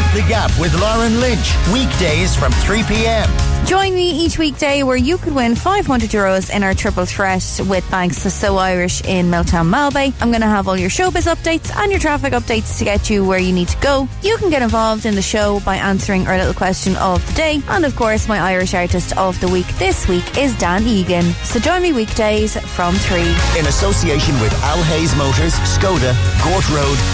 The Gap with Lauren Lynch. Weekdays from 3 p.m. Join me each weekday where you could win €500 in our triple threat with Banks So Irish in Milltown Malbay. I'm going to have all your showbiz updates and your traffic updates to get you where you need to go. You can get involved in the show by answering our little question of the day. And of course, my Irish artist of the week this week is Dan Egan. So join me weekdays from 3. In association with Al Hayes Motors, Skoda, Gort Road,